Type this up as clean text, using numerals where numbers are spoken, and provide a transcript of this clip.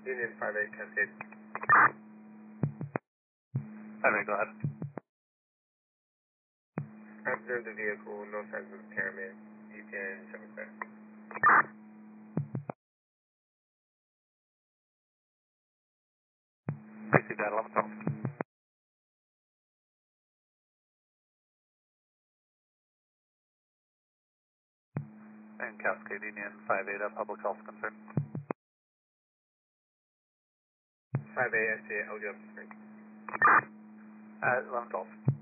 Union 58 Cascade. 58, go ahead. I observed the vehicle, no signs of impairment. You can check with that. Receive that, 1112. And Cascade Union 58, public health concern. 58 SCA, LG up the screen. 1112.